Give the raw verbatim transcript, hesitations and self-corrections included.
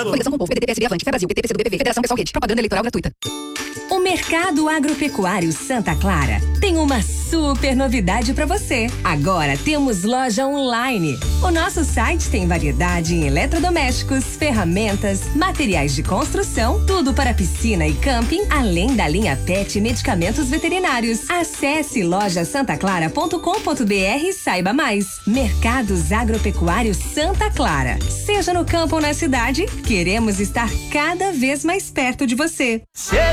Coligação com o Povo, P D T, P S B, Avante, Fé Brasil, P T, P C do B P V, Federação Pessoal Rede. Propaganda eleitoral gratuita. O Mercado Agropecuário Santa Clara tem uma super novidade para você. Agora temos loja online. O nosso site tem variedade em eletrodomésticos, ferramentas, materiais de construção, tudo para piscina e camping, além da linha pet e medicamentos veterinários. Acesse loja santa clara ponto com ponto br e saiba mais. Mercados Agropecuários Santa Clara. Seja no campo ou na cidade, queremos estar cada vez mais perto de você.